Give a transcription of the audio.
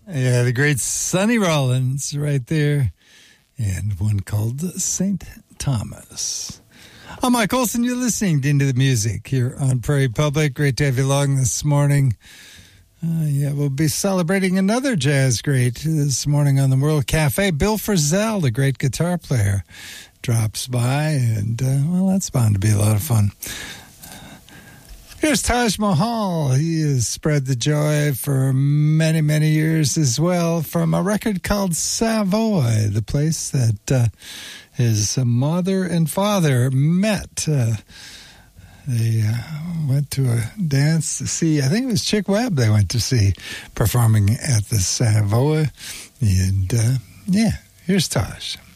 Yeah, the great Sonny Rollins right there. And one called St. Thomas. I'm Mike Olson. You're listening to Into the Music here on Prairie Public. Great to have you along this morning. We'll be celebrating another jazz great this morning on the World Cafe. Bill Frisell, the great guitar player, drops by, and, that's bound to be a lot of fun. Here's Taj Mahal. He has spread the joy for many, many years as well from a record called Savoy, the place that his mother and father met. They went to a dance to see, I think it was Chick Webb they went to see performing at the Savoy. And, here's Taj.